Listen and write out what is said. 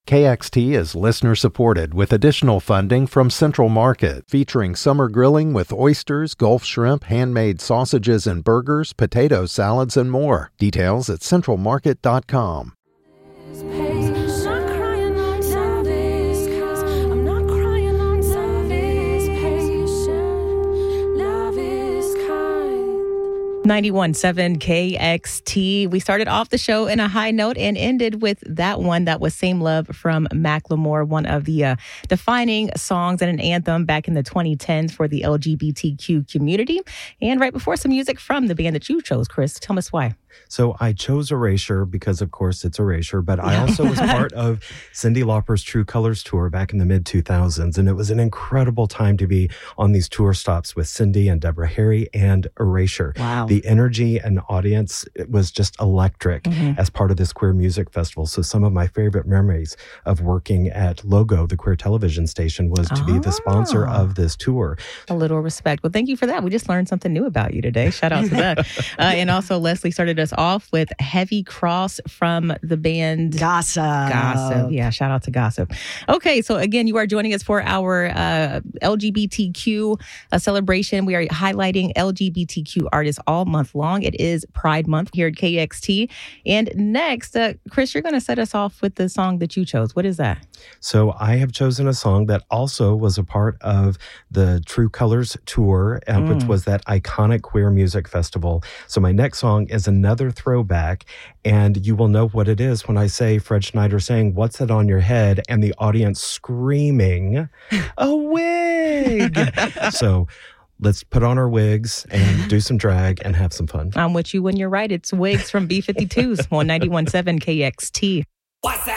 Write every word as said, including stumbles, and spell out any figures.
K X T is listener-supported with additional funding from Central Market, featuring summer grilling with oysters, Gulf shrimp, handmade sausages and burgers, potato salads, and more. Details at central market dot com. ninety-one point seven K X T. We started off the show in a high note and ended with that one that was Same Love from Macklemore, one of the uh, defining songs and an anthem back in the twenty tens for the L G B T Q community. And right before, some music from the band that you chose, Chris. Tell us why. So I chose Erasure because, of course, it's Erasure, but I also was part of Cyndi Lauper's True Colors tour back in the mid two thousands, and it was an incredible time to be on these tour stops with Cyndi and Deborah Harry and Erasure. Wow. The energy and audience, it was just electric mm-hmm. as part of this queer music festival. So some of my favorite memories of working at Logo, the queer television station, was to oh. be the sponsor of this tour. A little respect. Well, thank you for that. We just learned something new about you today. Shout out to that. uh, and also, Leslie started us off with Heavy Cross from the band Gossip. Gossip. Yeah, shout out to Gossip. Okay, so again, you are joining us for our uh, L G B T Q uh, celebration. We are highlighting L G B T Q artists all month long. It is Pride Month here at K X T. And next, uh, Chris, you're going to set us off with the song that you chose. What is that? So I have chosen a song that also was a part of the True Colors tour, uh, mm. which was that iconic queer music festival. So my next song is another throwback, and you will know what it is when I say Fred Schneider saying, "What's that on your head?" and the audience screaming, "A wig!" So let's put on our wigs and do some drag and have some fun. I'm with you when you're right. It's Wigs from B fifty-twos on ninety-one point seven K X T. What's that?